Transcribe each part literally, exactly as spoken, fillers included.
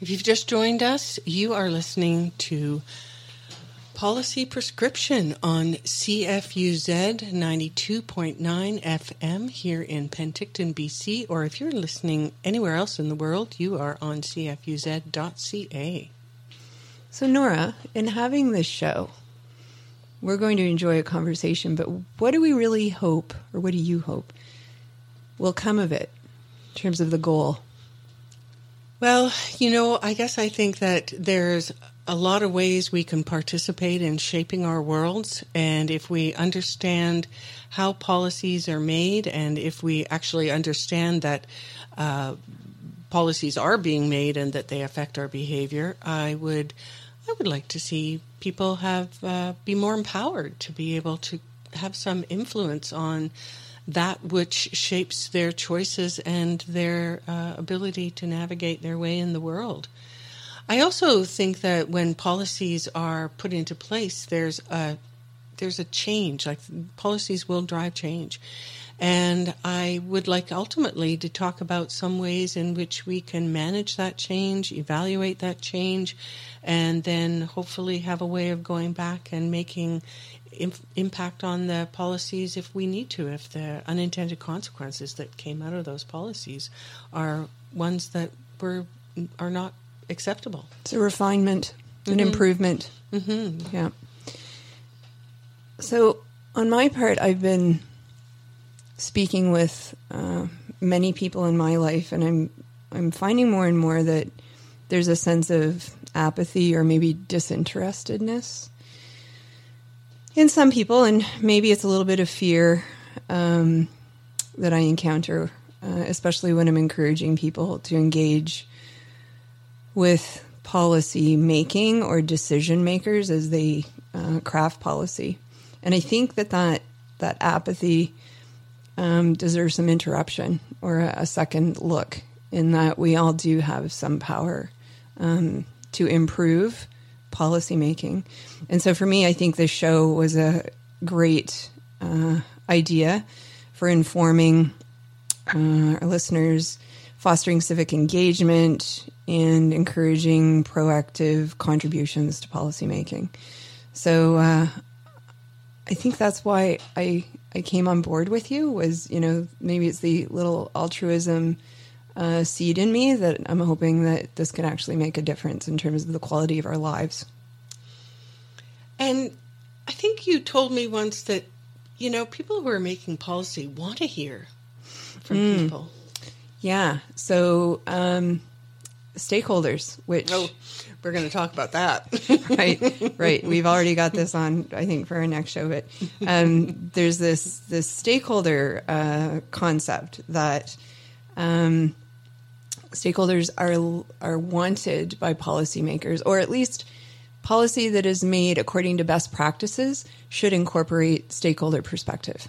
If you've just joined us, you are listening to Policy Prescription on C F U Z ninety-two point nine F M here in Penticton, B C, or if you're listening anywhere else in the world, you are on C F U Z dot C A. So Nora, in having this show, we're going to enjoy a conversation, but what do we really hope, or what do you hope, will come of it in terms of the goal? Well, you know, I guess I think that there's a lot of ways we can participate in shaping our worlds, and if we understand how policies are made, and if we actually understand that uh, policies are being made and that they affect our behavior, I would, I would like to see people have uh, be more empowered to be able to have some influence on that which shapes their choices and their uh, ability to navigate their way in the world. I also think that when policies are put into place, there's a there's a change. Like, policies will drive change, and I would like ultimately to talk about some ways in which we can manage that change, evaluate that change, and then hopefully have a way of going back and making impact on the policies if we need to, if the unintended consequences that came out of those policies are ones that were are not acceptable. It's a refinement, an mm-hmm. improvement. Mm-hmm. Yeah. So on my part, I've been speaking with uh, many people in my life, and I'm I'm finding more and more that there's a sense of apathy or maybe disinterestedness in some people, and maybe it's a little bit of fear um, that I encounter, uh, especially when I'm encouraging people to engage with policy making or decision makers as they uh, craft policy. And I think that that, that apathy um, deserves some interruption or a, a second look, in that we all do have some power um, to improve policy making. And so for me, I think this show was a great uh, idea for informing uh, our listeners, fostering civic engagement, and encouraging proactive contributions to policy making. So uh, I think that's why I I came on board with you, was, you know, maybe it's the little altruism Uh, seed in me that I'm hoping that this can actually make a difference in terms of the quality of our lives. And I think you told me once that, you know, people who are making policy want to hear from mm. people. Yeah. So um, stakeholders, which... Oh, we're going to talk about that. right, right. We've already got this on, I think, for our next show. But um, there's this, this stakeholder uh, concept that... Um, stakeholders are are wanted by policymakers, or at least policy that is made according to best practices should incorporate stakeholder perspective.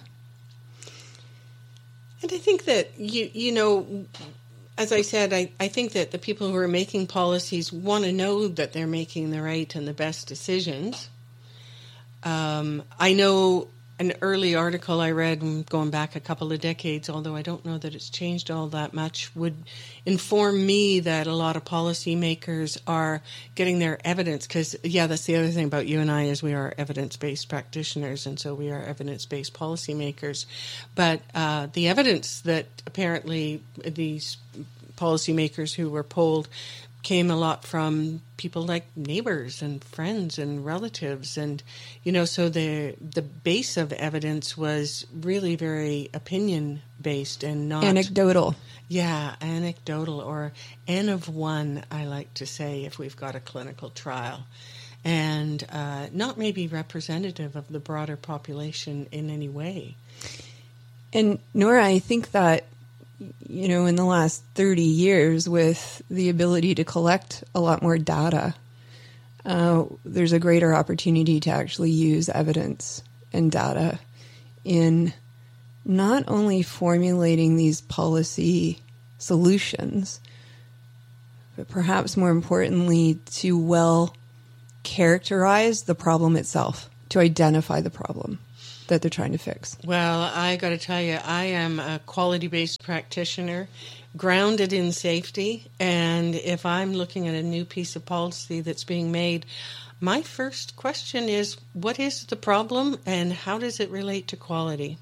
And I think that, you you know, as I said, I, I think that the people who are making policies want to know that they're making the right and the best decisions. Um, I know an early article I read, going back a couple of decades, although I don't know that it's changed all that much, would inform me that a lot of policymakers are getting their evidence, because, yeah, that's the other thing about you and I, is we are evidence-based practitioners, and so we are evidence-based policymakers. But uh, the evidence that apparently these policymakers who were polled came a lot from people like neighbors and friends and relatives, and you know, so the the base of evidence was really very opinion based and not anecdotal. Yeah, anecdotal, or N of one, I like to say, if we've got a clinical trial, and uh, not maybe representative of the broader population in any way. And Nora, I think that, you know, in the last thirty years, with the ability to collect a lot more data, uh, there's a greater opportunity to actually use evidence and data in not only formulating these policy solutions, but perhaps more importantly, to well characterize the problem itself, to identify the problem that they're trying to fix. Well, I got to tell you, I am a quality-based practitioner grounded in safety. And if I'm looking at a new piece of policy that's being made, my first question is, what is the problem and how does it relate to quality?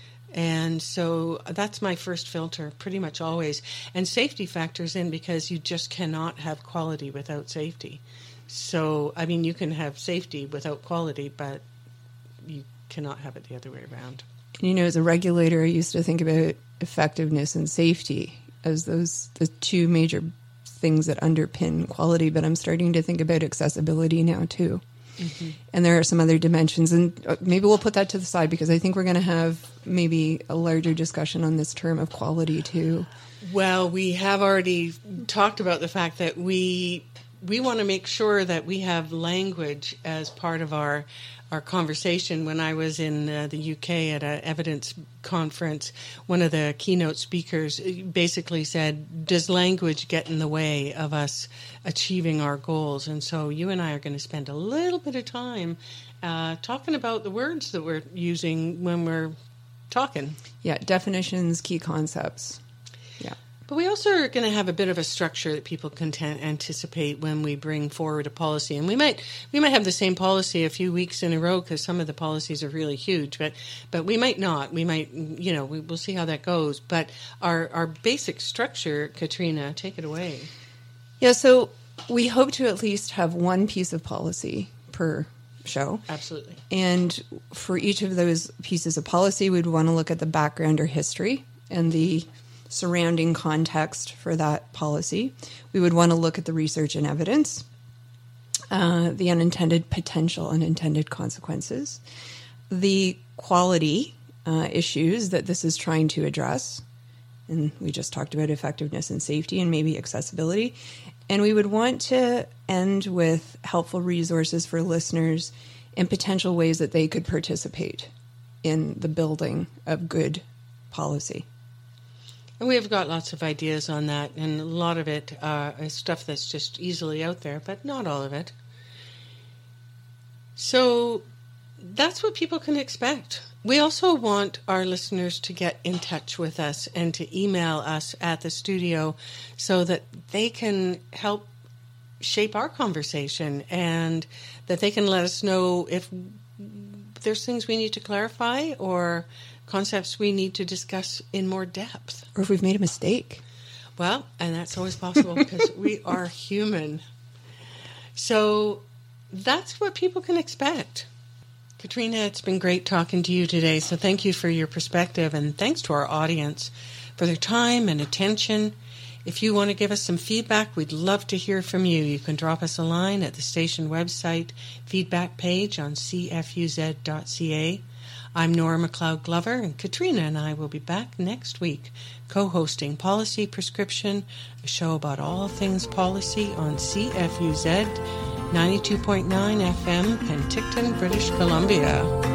And so that's my first filter, pretty much always. And safety factors in because you just cannot have quality without safety. So, I mean, you can have safety without quality, but you cannot have it the other way around. And, you know, as a regulator, I used to think about effectiveness and safety as those the two major things that underpin quality, but I'm starting to think about accessibility now, too. Mm-hmm. And there are some other dimensions, and maybe we'll put that to the side because I think we're going to have maybe a larger discussion on this term of quality too. Well, we have already talked about the fact that we we want to make sure that we have language as part of our our conversation. When I was in uh, the U K at an evidence conference, one of the keynote speakers basically said, does language get in the way of us achieving our goals? And so you and I are going to spend a little bit of time uh, talking about the words that we're using when we're talking. Yeah, definitions, key concepts. Yeah. But we also are going to have a bit of a structure that people can t- anticipate when we bring forward a policy. And we might we might have the same policy a few weeks in a row because some of the policies are really huge, but but we might not. We might, you know, we, we'll see how that goes. But our, our basic structure, Katrina, take it away. Yeah, so we hope to at least have one piece of policy per show. Absolutely. And for each of those pieces of policy, we'd want to look at the background or history and the surrounding context for that policy. We would want to look at the research and evidence, uh, the unintended potential unintended consequences, the quality uh, issues that this is trying to address. And we just talked about effectiveness and safety and maybe accessibility. And we would want to end with helpful resources for listeners and potential ways that they could participate in the building of good policy. And we've got lots of ideas on that, and a lot of it uh, is stuff that's just easily out there, but not all of it. So that's what people can expect. We also want our listeners to get in touch with us and to email us at the studio so that they can help shape our conversation and that they can let us know if there's things we need to clarify or concepts we need to discuss in more depth. Or if we've made a mistake. Well, and that's always possible because we are human. So that's what people can expect. Katrina, it's been great talking to you today. So thank you for your perspective, and thanks to our audience for their time and attention. If you want to give us some feedback, we'd love to hear from you. You can drop us a line at the station website feedback page on c f u z dot c a. I'm Nora McLeod Glover, and Katrina and I will be back next week co-hosting Policy Prescription, a show about all things policy on C F U Z ninety-two point nine F M, Penticton, British Columbia.